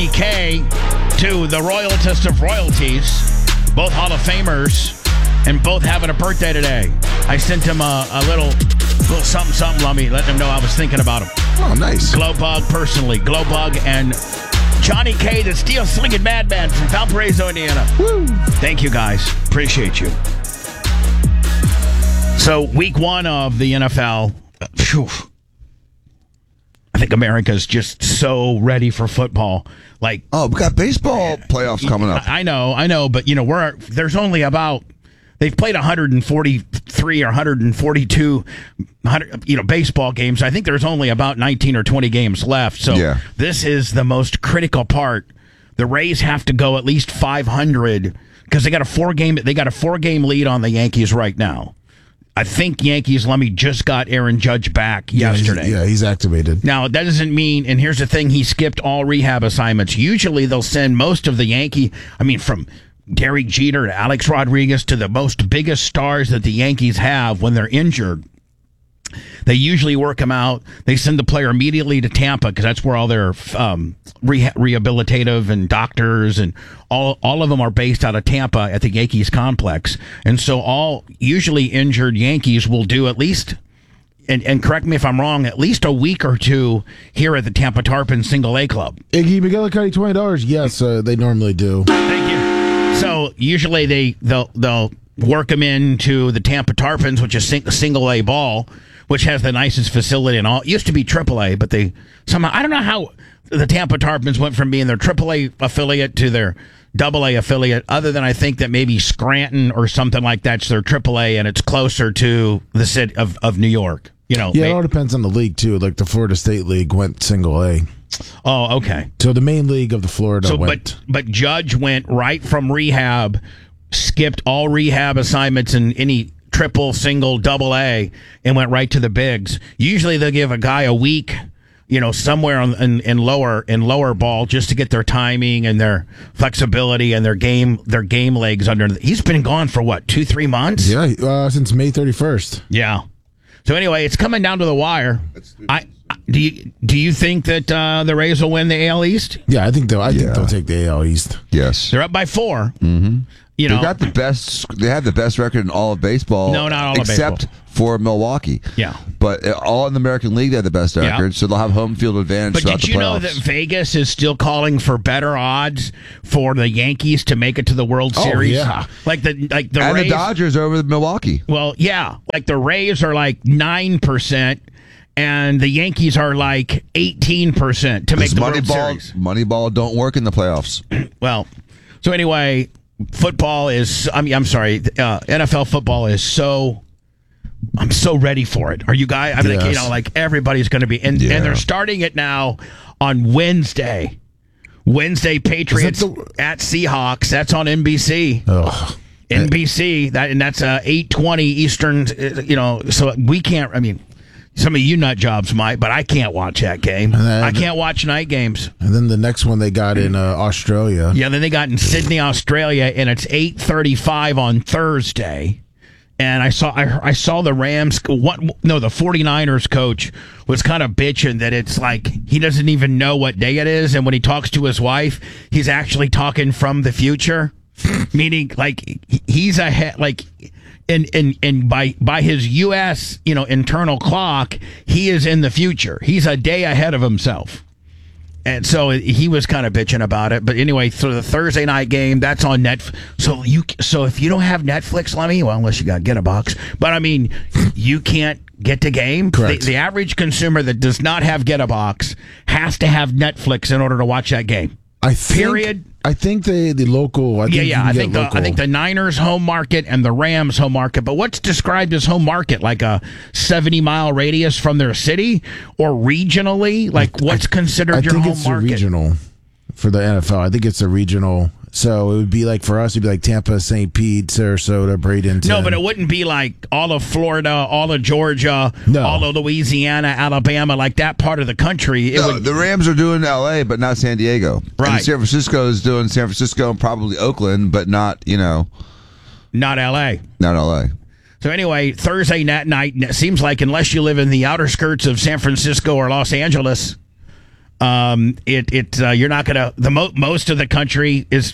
Johnny K to the royaltest of royalties, both Hall of Famers, and both having a birthday today. I sent him a little something, Lummy, letting him know I was thinking about him. Oh, nice. Glowbug, personally. Glowbug and Johnny K, the steel slinging madman from Valparaiso, Indiana. Woo. Thank you, guys. Appreciate you. So, week one of the NFL, phew, I think America's just so ready for football. Like, we got baseball playoffs coming up. I know, but there's only about, they've played 143 or 142 baseball games. I think there's only about 19 or 20 games left. So This is the most critical part. The Rays have to go at least 500 because they got a four-game lead on the Yankees right now. I think Yankees, just got Aaron Judge back yesterday. He's activated. Now, that doesn't mean, and here's the thing, he skipped all rehab assignments. Usually they'll send most of the from Derek Jeter to Alex Rodriguez to the biggest stars that the Yankees have when they're injured. They usually work them out. They send the player immediately to Tampa because that's where all their rehabilitative and doctors and all of them are based out of Tampa at the Yankees complex. And so all usually injured Yankees will do at least, and correct me if I'm wrong, at least a week or two here at the Tampa Tarpon Single A Club. Iggy McGillicuddy, $20. Yes, they normally do. Thank you. So usually they'll work them into the Tampa Tarpons, which is Single A ball, which has the nicest facility and all. It used to be AAA, but they somehow, I don't know how the Tampa Tarpons went from being their AAA affiliate to their AA affiliate, other than I think that maybe Scranton or something like that's their AAA, and it's closer to the city of New York. It all depends on the league, too. Like the Florida State League went Single A. Oh, okay. So the main league of the Florida went. But Judge went right from rehab, skipped all rehab assignments and any triple, single, double A, and went right to the bigs. Usually they'll give a guy a week, somewhere in lower ball just to get their timing and their flexibility and their game legs under. He's been gone for what, 2-3 months? Yeah, since May 31st. Yeah. So anyway, it's coming down to the wire. Do you think that the Rays will win the AL East? Yeah, I think they'll take the AL East. Yes, they're up by 4. Mm-hmm. They got the best. They have the best record in all of baseball. No, not all of baseball. Except for Milwaukee. Yeah, but all in the American League, they have the best record, so they'll have home field advantage. But did you know that Vegas is still calling for better odds for the Yankees to make it to the World Series? Yeah, like the and Rays, the Dodgers over Milwaukee. Well, yeah, like the Rays are like 9%. And the Yankees are like 18% to make the World Series. Moneyball don't work in the playoffs. Well, so anyway, football is. NFL football is so. I'm so ready for it. Are you guys? I mean, like everybody's going to be, and they're starting it now on Wednesday. Wednesday, Patriots at Seahawks. That's on NBC. Oh. NBC. That's 8:20 Eastern. So we can't. I mean. Some of you nut jobs might, but I can't watch that game. I can't watch night games. And then the next one they got in Australia. Yeah, then they got in Sydney, Australia, and it's 8:35 on Thursday. And I saw the Rams. The 49ers coach was kind of bitching that it's like he doesn't even know what day it is, and when he talks to his wife, he's actually talking from the future, meaning like he's ahead, like. And by his U.S. internal clock, he is in the future. He's a day ahead of himself, and so he was kind of bitching about it. But anyway, so the Thursday night game that's on Netflix. So if you don't have Netflix, unless you got Get-a-Box, but I mean, you can't get the game. Correct. The average consumer that does not have Get-a-Box has to have Netflix in order to watch that game. I think the local. I think the Niners home market and the Rams home market. But what's described as home market, like a 70-mile radius from their city, or regionally, like what's considered your home market? I think it's regional for the NFL. I think it's a regional. So it would be like, for us, it'd be like Tampa, St. Pete, Sarasota, Bradenton. No, but it wouldn't be like all of Florida, all of Georgia, all of Louisiana, Alabama, like that part of the country. The Rams are doing L.A., but not San Diego. Right. And San Francisco is doing San Francisco and probably Oakland, but not, Not L.A. Not L.A. So anyway, Thursday night, it seems like unless you live in the outer skirts of San Francisco or Los Angeles, You're not gonna most of the country is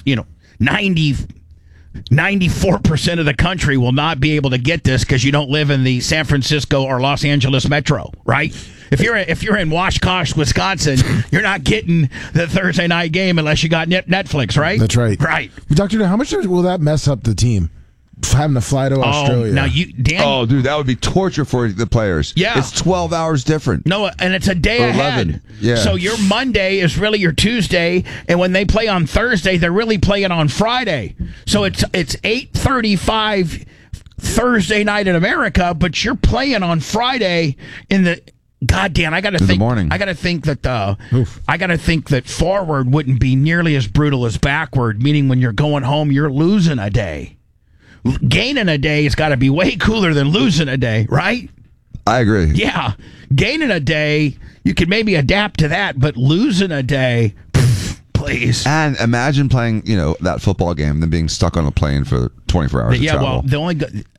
94% of the country will not be able to get this because you don't live in the San Francisco or Los Angeles metro, right? If you're in Oshkosh, Wisconsin, you're not getting the Thursday night game unless you got Netflix, right? That's right. Right. Dr. How much will that mess up the team? Having to fly to Australia. Now Dan. Oh, dude, that would be torture for the players. Yeah. It's 12 hours different. No, and it's a day Or ahead. 11. Yeah. So your Monday is really your Tuesday, and when they play on Thursday, they're really playing on Friday. So it's 8:35 Thursday night in America, but you're playing on Friday in the. God damn! I got to think. morning. I got to think that forward wouldn't be nearly as brutal as backward. Meaning, when you're going home, you're losing a day. Gaining a day has got to be way cooler than losing a day, right? I agree. Yeah, gaining a day, you could maybe adapt to that, but losing a day, please. And imagine playing, that football game, then being stuck on a plane for 24 hours. Yeah, of travel. well,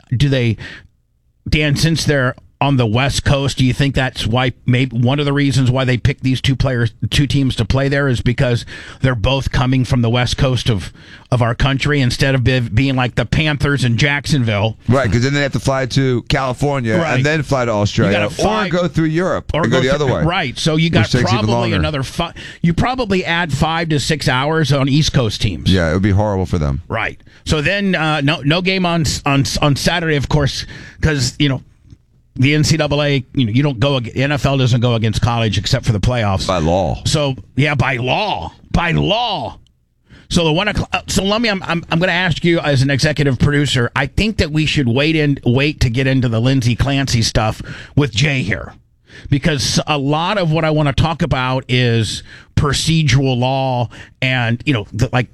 Dan, since they're on the West Coast, do you think that's why maybe one of the reasons why they picked these two teams to play there is because they're both coming from the West Coast of our country instead of being like the Panthers in Jacksonville? Right, because then they have to fly to California and then fly to Australia or go through Europe or go the other way. Right, so you got probably another you probably add 5 to 6 hours on East Coast teams. Yeah, it would be horrible for them. Right. So then no game on Saturday, of course, because, the NCAA, you don't go. NFL doesn't go against college except for the playoffs By law. So yeah, by law. So the 1 o'clock. So let me. I'm going to ask you as an executive producer. I think that we should wait to get into the Lindsey Clancy stuff with Jay here, because a lot of what I want to talk about is procedural law, and like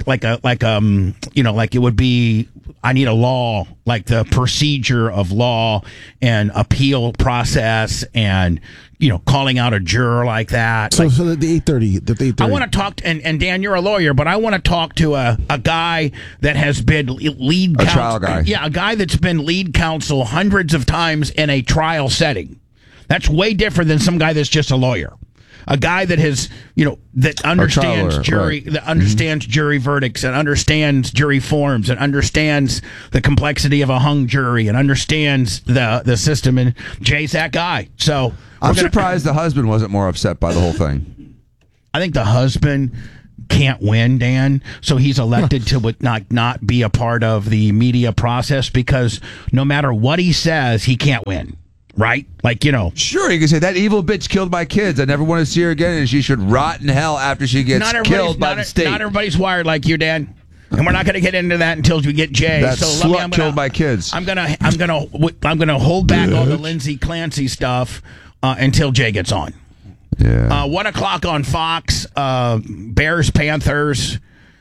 it would be. I need a law, like the procedure of law and appeal process, and calling out a juror like that. So the 8:30. I want to talk and Dan, you're a lawyer, but I want to talk to a guy that has been lead counsel, trial guy. Yeah, a guy that's been lead counsel hundreds of times in a trial setting. That's way different than some guy that's just a lawyer. A guy that has, that understands jury, right. that understands jury verdicts and understands jury forms and understands the complexity of a hung jury and understands the system. And Jay's that guy. So I'm surprised the husband wasn't more upset by the whole thing. I think the husband can't win, Dan, so he's elected to not be a part of the media process because no matter what he says, he can't win. Right? Sure, you can say, that evil bitch killed my kids. I never want to see her again, and she should rot in hell after she gets killed by the state. Not everybody's wired like you, Dan. And we're not going to get into that until we get Jay. That slut killed my kids. I'm gonna hold back all the Lindsey Clancy stuff until Jay gets on. Yeah. 1 o'clock on Fox. Bears, Panthers,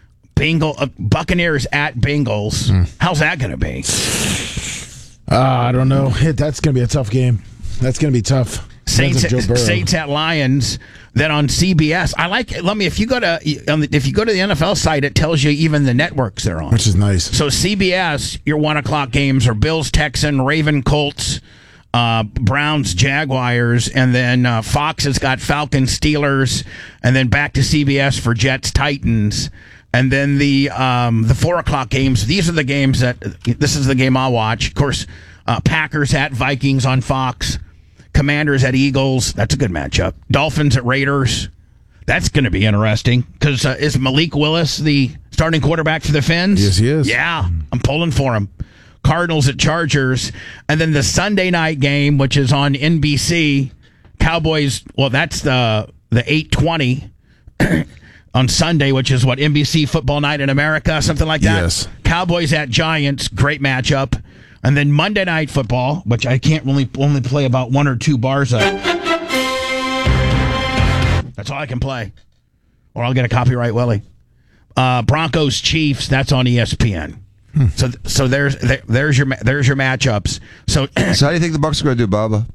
Buccaneers at Bengals. How's that going to be? I don't know. That's going to be a tough game. That's going to be tough. Saints at Lions. Then on CBS, if you go to the NFL site, it tells you even the networks they're on, which is nice. So CBS, your 1 o'clock games are Bills, Texans, Raven, Colts, Browns, Jaguars, and then Fox has got Falcons, Steelers, and then back to CBS for Jets, Titans. And then the 4 o'clock games. These are the games this is the game I'll watch. Of course, Packers at Vikings on Fox. Commanders at Eagles. That's a good matchup. Dolphins at Raiders. That's going to be interesting because is Malik Willis the starting quarterback for the Fins? Yes, he is. Yeah, I'm pulling for him. Cardinals at Chargers. And then the Sunday night game, which is on NBC. Cowboys. Well, that's the 8:20. On Sunday, which is NBC Football Night in America, something like that. Yes. Cowboys at Giants, great matchup. And then Monday Night Football, which I can't only play about 1 or 2 bars of. That's all I can play. Or I'll get a copyright Willie. Broncos Chiefs, that's on ESPN. So there's your matchups. So how do you think the Bucs are going to do, Bubba?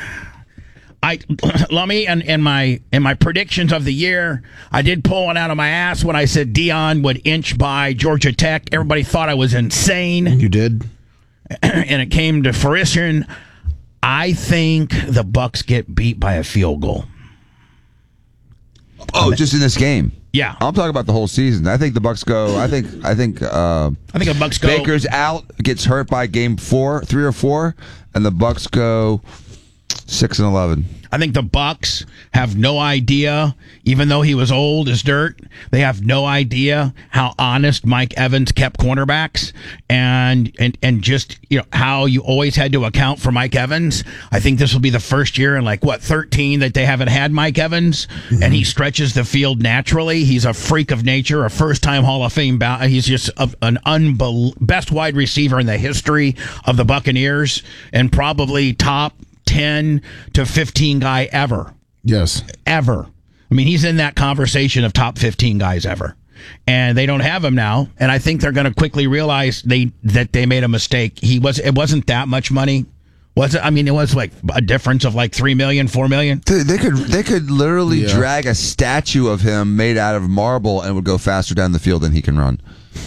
Lummy, in my predictions of the year, I did pull one out of my ass when I said Deion would inch by Georgia Tech. Everybody thought I was insane. You did, and it came to fruition. I think the Bucs get beat by a field goal. Oh, just in this game. Yeah, I'm talking about the whole season. I think the Bucks go. I think the Bucks go. Baker's out, gets hurt by game 3 or 4, and the Bucks go 6-11. I think the Bucks have no idea, even though he was old as dirt, they have no idea how honest Mike Evans kept cornerbacks and just, how you always had to account for Mike Evans. I think this will be the first year in 13 that they haven't had Mike Evans, and he stretches the field naturally. He's a freak of nature, a first-time Hall of Fame he's just an best wide receiver in the history of the Buccaneers, and probably top 10 to 15 guy ever. Yes. Ever. I mean, he's in that conversation of top 15 guys ever. And they don't have him now. And I think they're going to quickly realize that they made a mistake. It wasn't that much money. Was it? I mean, it was like a difference of $3 million, $4 million. They could literally drag a statue of him made out of marble and would go faster down the field than he can run.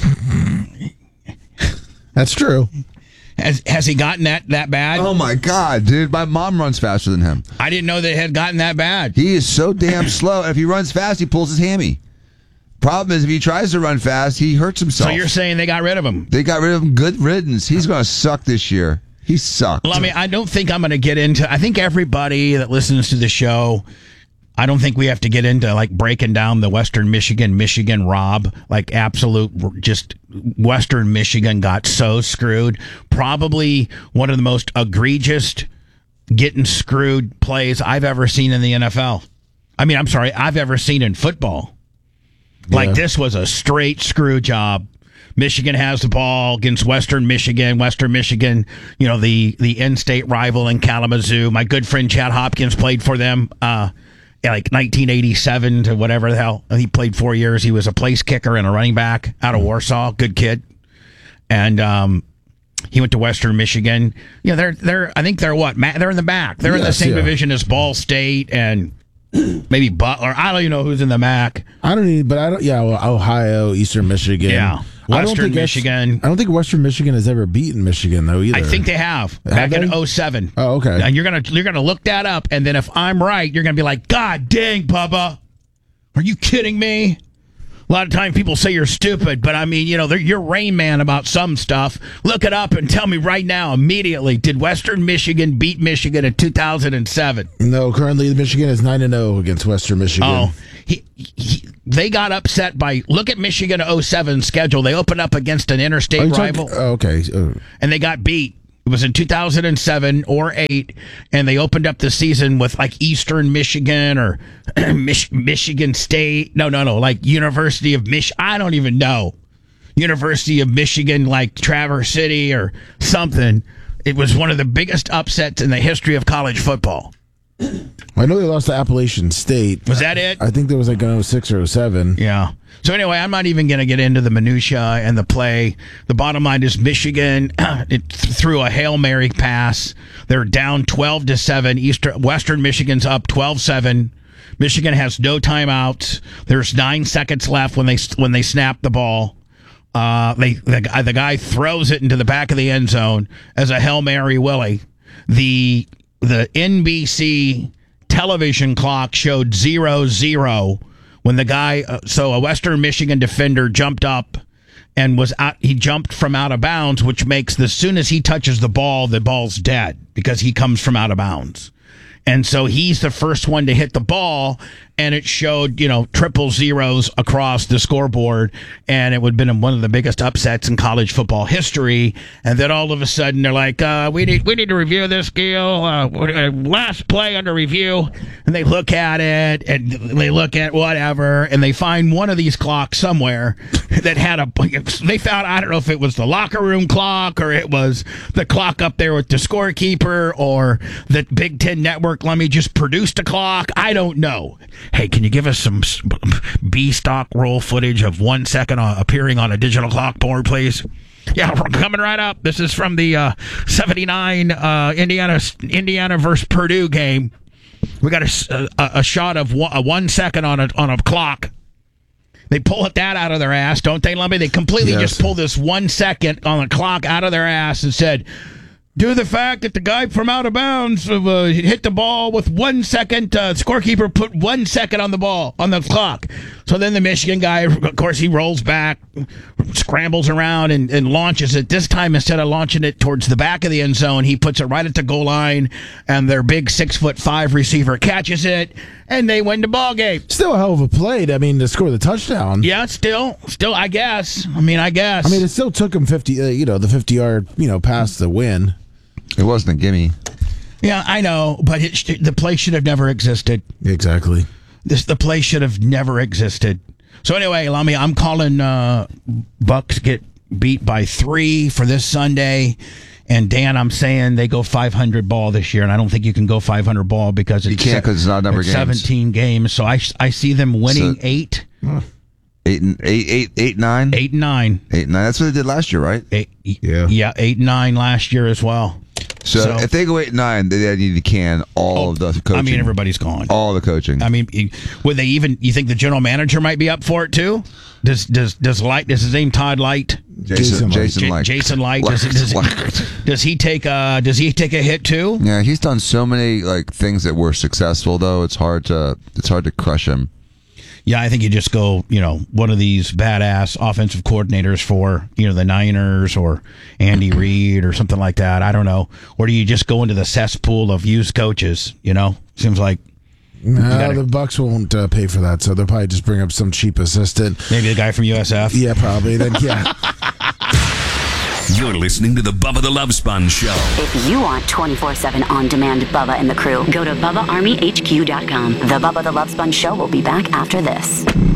That's true. Has he gotten that bad? Oh, my God, dude. My mom runs faster than him. I didn't know that it had gotten that bad. He is so damn slow. And if he runs fast, he pulls his hammy. Problem is, if he tries to run fast, he hurts himself. So you're saying they got rid of him? They got rid of him. Good riddance. He's going to suck this year. He sucked. Well, I mean, I don't think I'm going to get into... I think everybody that listens to the show... I don't think we have to get into breaking down the Western Michigan rob. Absolute, just Western Michigan got so screwed. Probably one of the most egregious getting screwed plays I've ever seen in the NFL. I mean, I'm sorry, I've ever seen in football. This was a straight screw job. Michigan has the ball against Western Michigan. Western Michigan, the in-state rival in Kalamazoo. My good friend Chad Hopkins played for them. 1987 to whatever the hell. He played 4 years. He was a place kicker and a running back out of Warsaw. Good kid. And he went to Western Michigan. They're I think they're what? They're in the back. They're in the same division as Ball State and maybe Butler. I don't even know who's in the MAC. Ohio, Eastern Michigan. Yeah. Western Michigan. I don't think Western Michigan has ever beaten Michigan though either. I think they have back in 2007. Oh, okay. And you're gonna look that up, and then if I'm right, you're gonna be like, God dang, Bubba, are you kidding me? A lot of times people say you're stupid, but I mean, you're Rain Man about some stuff. Look it up and tell me right now, immediately, did Western Michigan beat Michigan in 2007? No, currently Michigan is 9-0 against Western Michigan. Oh, they got upset by, look at Michigan 07 schedule. They opened up against an interstate rival. Okay. And they got beat. It was in 2007 or 8, and they opened up the season with Eastern Michigan or Michigan State. No, University of Michigan. I don't even know. University of Michigan, Traverse City or something. It was one of the biggest upsets in the history of college football. I know they lost to Appalachian State. Was that it? I think there was an 06 or 07. Yeah. So anyway, I'm not even going to get into the minutia and the play. The bottom line is Michigan threw a Hail Mary pass. They're down 12-7. Western Michigan's up 12-7. Michigan has no timeouts. There's 9 seconds left when they snap the ball. The guy throws it into the back of the end zone as a Hail Mary Willie. The NBC television clock showed 0-0 when the guy, so a Western Michigan defender jumped up and he jumped from out of bounds, which makes as soon as he touches the ball's dead because he comes from out of bounds. And so he's the first one to hit the ball, and it showed, triple zeros across the scoreboard, and it would have been one of the biggest upsets in college football history. And then all of a sudden they're like, we need to review this deal. Last play under review. And they look at it, and they look at whatever, and they find one of these clocks somewhere that had they found, I don't know if it was the locker room clock or it was the clock up there with the scorekeeper or the Big Ten Network. Let me just produce a clock. I don't know. Hey, can you give us some B-stock roll footage of 1 second appearing on a digital clock board, please? Yeah, we're coming right up. This is from the 79 Indiana versus Purdue game. We got a shot of 1 second on a clock. They pull that out of their ass, don't they, Lumpy? They completely just pull this 1 second on the clock out of their ass and said, due to the fact that the guy from out of bounds hit the ball with 1 second. Scorekeeper put 1 second on the ball, on the clock. So then the Michigan guy, of course, he rolls back, scrambles around, and launches it. This time, instead of launching it towards the back of the end zone, he puts it right at the goal line, and their big 6'5" receiver catches it, and they win the ball game. Still a hell of a play. I mean, to score the touchdown. Yeah, still, I guess. I mean, it still took him 50. The 50-yard, pass to win. It wasn't a gimme. Yeah, I know, but the play should have never existed. Exactly. The play should have never existed. So anyway, I'm calling Bucks get beat by 3 for this Sunday. And Dan, I'm saying they go 500 ball this year, and I don't think you can go 500 ball because you can't, because it's not a number of games. 17 games. So I see them winning 8. 8 and 9. 8 and 9. 8 and 9. That's what they did last year, right? 8 and 9 last year as well. So if they go 8 and 9, they need to can all of the coaching. I mean, everybody's gone. All the coaching. I mean, would they even? You think the general manager might be up for it too? Does Light? Does his name Todd Light? Jason Light. Jason Light. Does he take a hit too? Yeah, he's done so many things that were successful though. It's hard to crush him. Yeah, I think you just go, one of these badass offensive coordinators for, the Niners or Andy Reid or something like that. I don't know. Or do you just go into the cesspool of used coaches? Seems like. No, the Bucks won't pay for that, so they'll probably just bring up some cheap assistant. Maybe the guy from USF? Yeah, probably. Then, yeah. You're listening to the Bubba the Love Sponge Show. If you want 24/7 on-demand Bubba and the crew, go to BubbaArmyHQ.com. The Bubba the Love Sponge Show will be back after this.